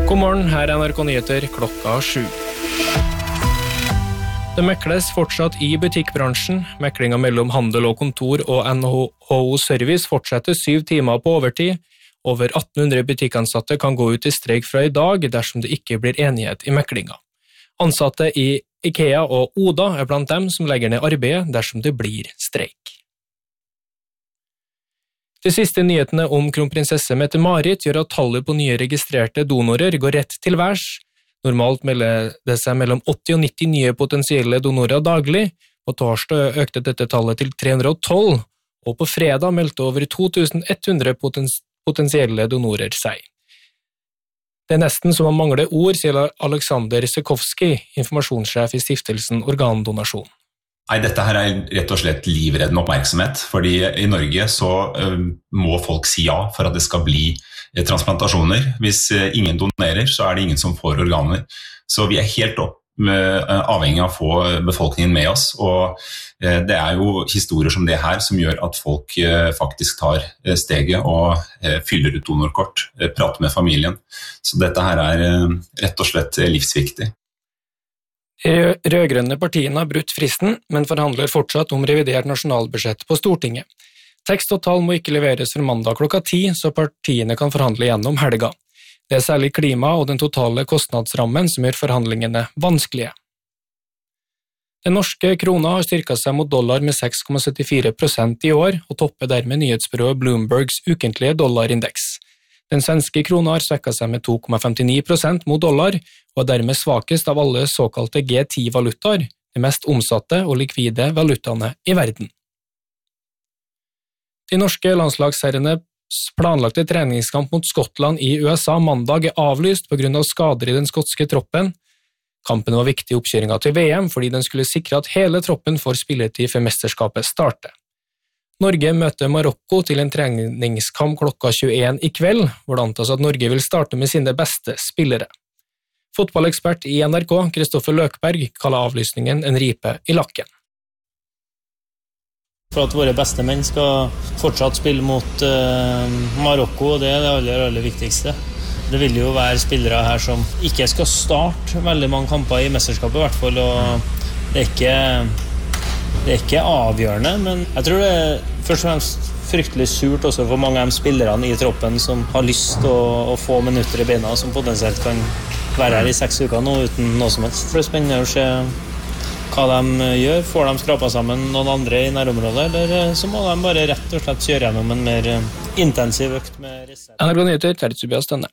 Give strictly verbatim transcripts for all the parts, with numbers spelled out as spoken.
God morgen, her er N R K Nyheter klokka sju. Det mekles fortsatt i butikkbransjen. Meklinga mellom handel og kontor og N H O Service fortsetter syv timer på overtid. Over atten hundre butikkansatte kan gå ut i streik fra i dag dersom det ikke blir enighet i meklinga. Ansatte i IKEA og Oda er blant dem som legger ned arbeidet dersom det blir streik. De siste nyhetene om kronprinsesse Mette-Marit gjør at tallet på nye registrerte donorer går rett til værs. Normalt melder det seg mellom åtti og nitti nye potensielle donorer daglig. På torsdag økte dette tallet til tre hundre og tolv, og på fredag meldte over to tusen ett hundre potens- potensielle donorer seg. Det er nesten som å mangle ord, sier Aleksander Sekowski, informasjonssjef i stiftelsen Organdonasjon. Nei, dette her er rett og slett livreddende oppmerksomhet, fordi i Norge så uh, må folk si ja for at det skal bli uh, transplantasjoner. Hvis uh, ingen donerer, så er det ingen som får organer. Så vi er helt opp, uh, avhengig av å få befolkningen med oss, og uh, det er jo historier som det her som gjør at folk uh, faktisk tar uh, steget og uh, fyller ut donorkort, uh, prater med familien. Så dette her er uh, rett og slett uh, livsviktig. De rødgrønne partiene har brutt fristen, men forhandler fortsatt om revidert nasjonalbudsjett på Stortinget. Tekst og tall må ikke leveres for mandag klokka ti, så partiene kan forhandle gjennom helga. Det er særlig klima og den totale kostnadsrammen som gjør forhandlingene vanskelige. Den norske krona har styrket seg mot dollar med seks komma syttifire prosent i år, og topper dermed nyhetsbyrået Bloombergs ukentlige dollarindeks. Den svenske krona har svekket seg med to komma femtini prosent mot dollar, og er dermed svakest av alle såkalte G ti-valutaer, de mest omsatte og likvide valutaene i verden. De norske landslagsherrenes planlagte treningskamp mot Skottland i U S A mandag er avlyst på grunn av skader i den skotske troppen. Kampen var viktig i oppkjøringen til V M fordi den skulle sikre at hele troppen får spilletid før mesterskapet starter. Norge møter Marokko til en treningskamp klokka tjueen i kveld, hvor det antas at Norge vil starte med sine beste spillere. Fotballekspert i N R K, Kristoffer Løkberg, kaller avlysningen en ripe i lakken. For at våre beste menn skal fortsatt spille mot uh, Marokko, det er det aller, aller viktigste. Det vil jo være spillere her som ikke skal starte veldig mange kamper i mesterskapet i hvert fall, og det er ikke... Det er ikke avgjørende, men jeg tror det er først og fremst fryktelig surt også for mange av de spillerne i troppen som har lyst til å, å få minutter i beina, som potensielt kan være her i seks uker nå uten noe som helst. Det er spennende å se hva de gjør. Får de skrapet sammen noen andre i nærområdet, eller så må de bare rett og slett kjøre gjennom en mer intensiv økt med reserve. N R K Nyheter, Terje Tobias Stønne.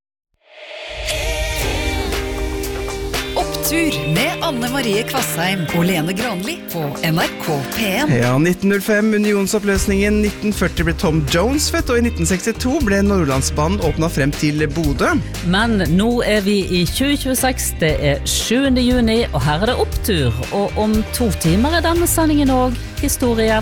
Tur med Anne Marie Kvassheim og Lene Granli på N R K P en. Ja, nitten null fem, unionsoppløsningen. nitten førti ble Tom Jones født, og i nitten sekstito ble Nordlandsbanen åpnet frem til Bodø. Men nå er vi i tjue tjueseks, det er sjuende juni, og her er det opptur. Og om to timer er denne sendingen også historie.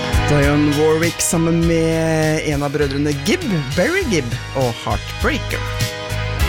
Dionne Warwick sammen med en av brødrene Gibb, Barry Gibb og Heartbreaker.